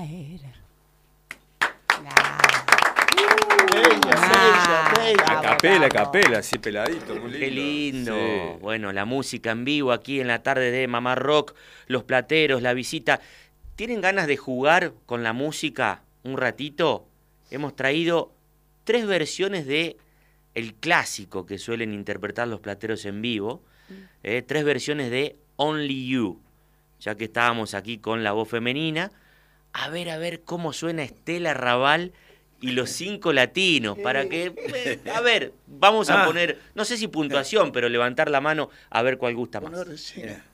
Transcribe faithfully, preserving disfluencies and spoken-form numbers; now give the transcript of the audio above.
Ah, A capela, a capela, así peladito, muy lindo. Qué lindo. Sí. Bueno, la música en vivo aquí en la tarde de Mamá Rock, los plateros, la visita. ¿Tienen ganas de jugar con la música un ratito? Hemos traído tres versiones de el clásico que suelen interpretar los plateros en vivo. Eh, tres versiones de Only You. Ya que estábamos aquí con la voz femenina. A ver, a ver cómo suena Estela Raval y los cinco latinos, para que, eh, a ver, vamos a Ah. poner, no sé si puntuación, pero levantar la mano a ver cuál gusta más. Honor, sí.